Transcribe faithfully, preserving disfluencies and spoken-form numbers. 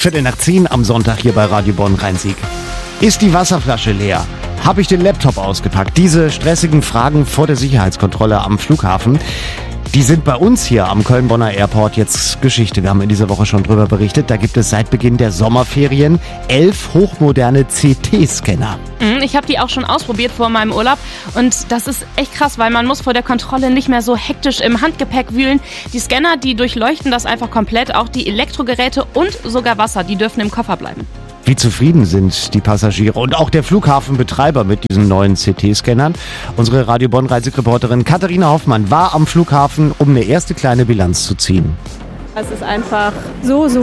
Viertel nach zehn am Sonntag hier bei Radio Bonn-Rhein-Sieg. Ist die Wasserflasche leer? Habe ich den Laptop ausgepackt? Diese stressigen Fragen vor der Sicherheitskontrolle am Flughafen, die sind bei uns hier am Köln-Bonner Airport jetzt Geschichte. Wir haben in dieser Woche schon drüber berichtet. Da gibt es seit Beginn der Sommerferien elf hochmoderne C T-Scanner. Ich habe die auch schon ausprobiert vor meinem Urlaub und das ist echt krass, weil man muss vor der Kontrolle nicht mehr so hektisch im Handgepäck wühlen. Die Scanner, die durchleuchten das einfach komplett. Auch die Elektrogeräte und sogar Wasser, die dürfen im Koffer bleiben. Wie zufrieden sind die Passagiere und auch der Flughafenbetreiber mit diesen neuen C T-Scannern? Unsere Radio Bonn-Reisereporterin Katharina Hoffmann war am Flughafen, um eine erste kleine Bilanz zu ziehen. Es ist einfach so, so